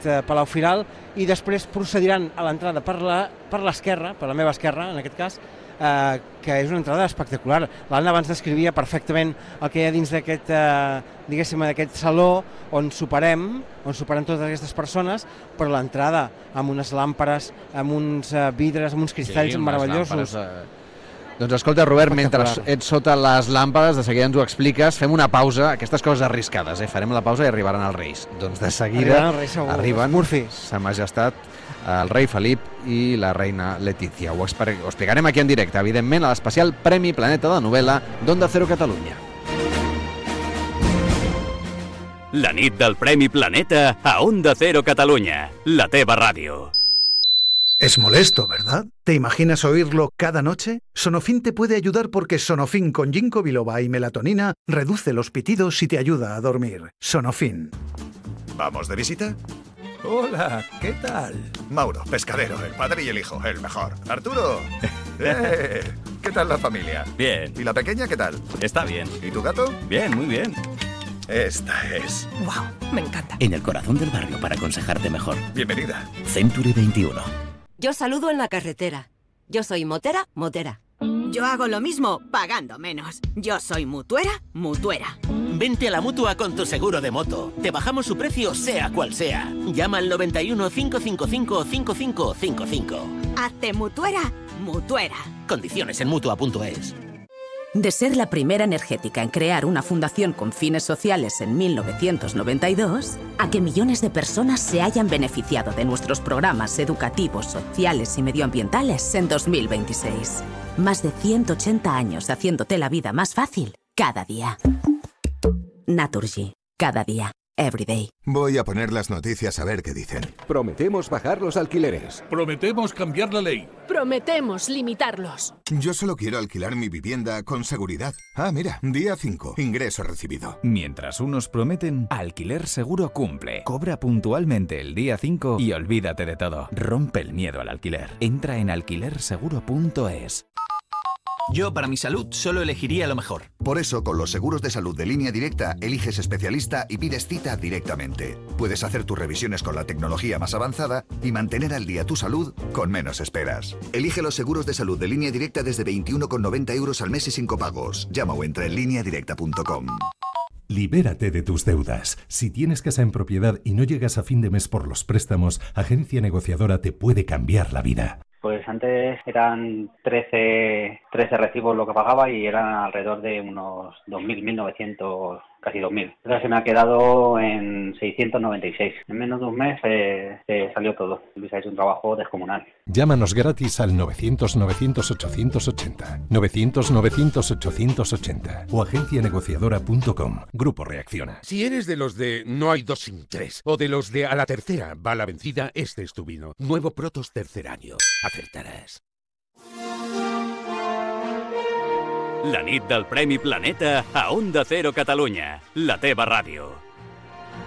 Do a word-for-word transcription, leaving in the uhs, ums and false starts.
aquest uh, Palau Firal, i després procediran a l'entrada per la, per l'esquerra, per la meva esquerra, en aquest cas, Uh, que és una entrada espectacular. L'Anna abans descrivia perfectament el que hi ha dins d'aquest, uh, diguéssim, d'aquest saló on soparem, on soparem totes aquestes persones, però l'entrada amb unes làmperes, amb uns uh, vidres, amb uns cristalls sí, meravellosos. Làmperes, uh... Doncs escolta, Robert, mentre ets sota les làmpades, de seguida ens ho expliques, fem una pausa, aquestes coses arriscades, eh? Farem la pausa i arribaran els Reis. Doncs de seguida Reis, segur, arriben Sa Majestat, el rei Felip i la reina Letícia. Ho, ho explicarem aquí en directe, evidentment, a l'especial Premi Planeta de Novel·la d'Onda Cero Catalunya. La nit del Premi Planeta a Onda Cero Catalunya, la teva ràdio. Es molesto, ¿verdad? ¿Te imaginas oírlo cada noche? Sonofin te puede ayudar porque Sonofin con ginkgo biloba y melatonina reduce los pitidos y te ayuda a dormir. Sonofin. ¿Vamos de visita? Hola, ¿qué tal? Mauro, pescadero, el padre y el hijo, el mejor. Arturo, eh, ¿qué tal la familia? Bien. ¿Y la pequeña qué tal? Está bien. ¿Y tu gato? Bien, muy bien. Esta es. ¡Wow! Me encanta. En el corazón del barrio para aconsejarte mejor. Bienvenida. Century veintiuno. Yo saludo en la carretera. Yo soy motera, motera. Yo hago lo mismo, pagando menos. Yo soy mutuera, mutuera. Vente a la Mutua con tu seguro de moto. Te bajamos su precio sea cual sea. Llama al noventa y uno, cinco cinco cinco, cinco cinco cinco cinco. Hazte mutuera, mutuera. Condiciones en Mutua punto es. De ser la primera energética en crear una fundación con fines sociales en mil novecientos noventa y dos, a que millones de personas se hayan beneficiado de nuestros programas educativos, sociales y medioambientales en dos mil veintiséis. Más de ciento ochenta años haciéndote la vida más fácil cada día. Naturgy. Cada día. Every day. Voy a poner las noticias a ver qué dicen. Prometemos bajar los alquileres. Prometemos cambiar la ley. Prometemos limitarlos. Yo solo quiero alquilar mi vivienda con seguridad. Ah, mira, día cinco. Ingreso recibido. Mientras unos prometen, Alquiler Seguro cumple. Cobra puntualmente el día cinco y olvídate de todo. Rompe el miedo al alquiler. Entra en alquiler seguro punto es. Yo, para mi salud, solo elegiría lo mejor. Por eso, con los seguros de salud de Línea Directa, eliges especialista y pides cita directamente. Puedes hacer tus revisiones con la tecnología más avanzada y mantener al día tu salud con menos esperas. Elige los seguros de salud de Línea Directa desde veintiuno con noventa euros al mes y sin copagos. Llama o entra en línea directa punto com. Libérate de tus deudas. Si tienes casa en propiedad y no llegas a fin de mes por los préstamos, Agencia Negociadora te puede cambiar la vida. Pues antes eran trece, trece recibos lo que pagaba y eran alrededor de unos dos mil, mil novecientos, casi dos mil. Ahora se me ha quedado en seiscientos noventa y seis. En menos de un mes eh, se salió todo. Luis ha hecho un trabajo descomunal. Llámanos gratis al novecientos, novecientos, ochocientos ochenta, novecientos, novecientos, ochocientos ochenta o agencia negociadora punto com. Grupo Reacciona. Si eres de los de no hay dos sin tres o de los de a la tercera va la vencida, este es tu vino. Nuevo Protos tercer año. Acertaràs. La nit del Premi Planeta a Onda Cero Catalunya, la teva ràdio.